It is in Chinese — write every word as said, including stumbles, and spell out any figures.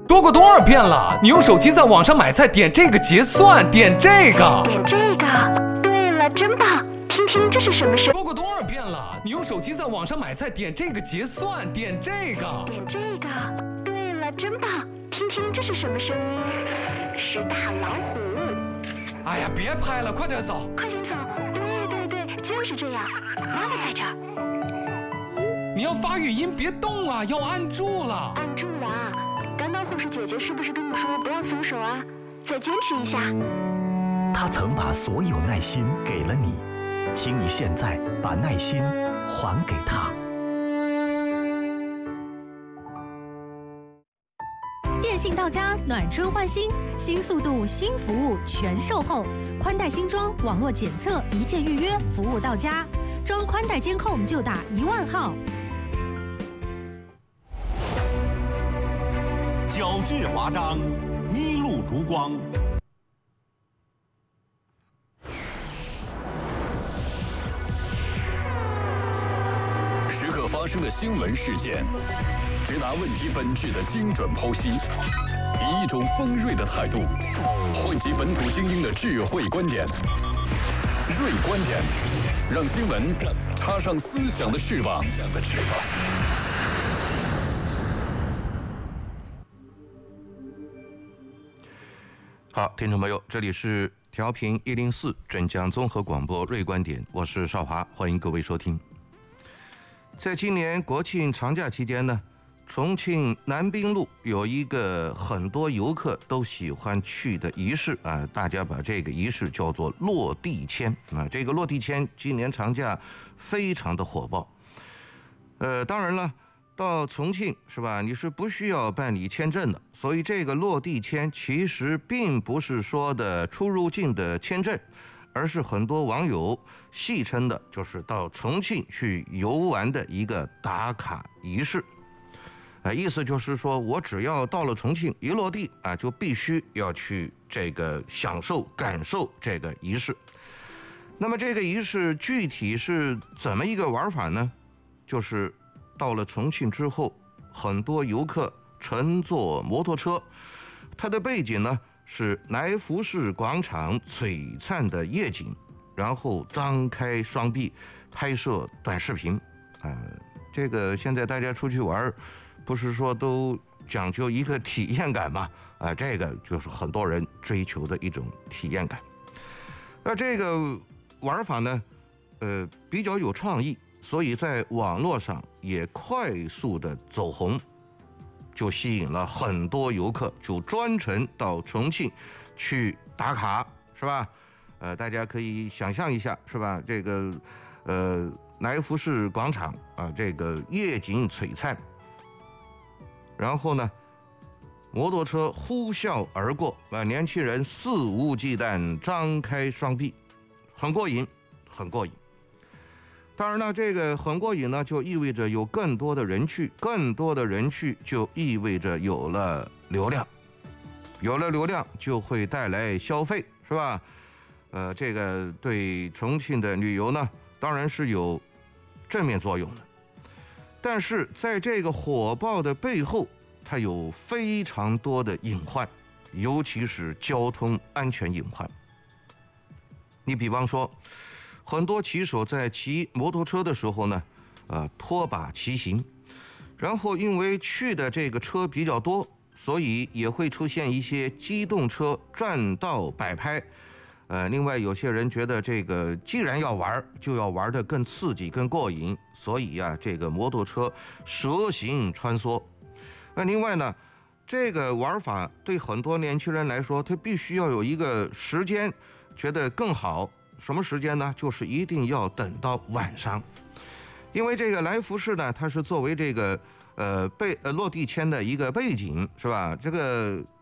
说过多少遍了？你用手机在网上买菜，点这个结算，点这个， 点这个。对了，真棒！听听这是什么声？ 说过多少遍了？你用手机在网上买菜，点这个结算，点这个， 点这个。对了，真棒！听听这是什么声音？是大老虎。 哎呀，别拍了，快点走！ 快点走！对对对，就是这样。妈妈在这儿。 你要发语音，别动啊，要按住了。 按住了啊！刚刚护士姐姐是不是跟你说不要松手啊？再坚持一下。 她曾把所有耐心给了你，请你现在把耐心还给她。 电信到家，暖春换新，新速度、新服务全售后，宽带新装，网络检测，一键预约，服务到家。装宽带监控就打一万号。 角质华章，一路烛光。 时刻发生的新闻事件，直达问题本质的精准剖析，以一种锋锐的态度，唤起本土精英的智慧观点。锐观点，让新闻插上思想的翅膀。 好，听众朋友，这里是调频一零四镇江综合广播锐观点，我是邵华，欢迎各位收听。在今年国庆长假期间呢，重庆南滨路有一个很多游客都喜欢去的仪式啊，大家把这个仪式叫做落地签啊。这个落地签今年长假非常的火爆。呃，当然了，到重庆是吧？你是不需要办理签证的，所以这个落地签其实并不是说的出入境的签证，而是很多网友戏称的就是到重庆去游玩的一个打卡仪式。啊，意思就是说我只要到了重庆，一落地啊，就必须要去这个享受、感受这个仪式。那么这个仪式具体是怎么一个玩法呢？就是到了重庆之后，很多游客乘坐摩托车，它的背景呢是来福士广场璀璨的夜景，然后张开双臂拍摄短视频。啊，这个现在大家出去玩，不是说都讲究一个体验感吗？啊，这个就是很多人追求的一种体验感。那这个玩法呢，呃，比较有创意，所以在网络上也快速的走红，就吸引了很多游客，就专程到重庆去打卡，是吧？呃，大家可以想象一下，是吧？这个，呃，来福士广场啊，这个夜景璀璨。然后呢，摩托车呼啸而过，啊，年轻人肆无忌惮张开双臂，很过瘾，很过瘾。当然了，这个很过瘾呢，就意味着有更多的人去，更多的人去就意味着有了流量，有了流量就会带来消费，是吧？呃，这个对重庆的旅游呢，当然是有正面作用的。但是在这个火爆的背后，它有非常多的隐患，尤其是交通安全隐患。你比方说，很多骑手在骑摩托车的时候呢，呃，拖把骑行，然后因为去的这个车比较多，所以也会出现一些机动车占道摆拍。呃，另外有些人觉得这个既然要玩，就要玩得更刺激、更过瘾，所以呀、啊，这个摩托车蛇形穿梭。那另外呢，这个玩法对很多年轻人来说，他必须要有一个时间，觉得更好。什么时间呢？就是一定要等到晚上，因为这个来福士呢，它是作为这个呃背呃落地签的一个背景，是吧？这个